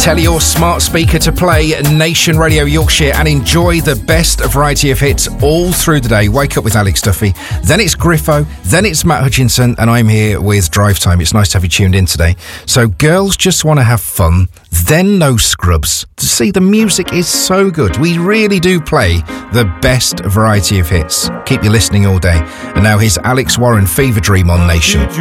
Tell your smart speaker to play Nation Radio Yorkshire and enjoy the best variety of hits all through the day. Wake up with Alex Duffy. Then it's Griffo. Then it's Matt Hutchinson. And I'm here with Drive Time. It's nice to have you tuned in today. So girls just want to have fun. Then no scrubs. See, the music is so good. We really do play the best variety of hits. Keep you listening all day. And now here's Alex Warren, Fever Dream on Nation.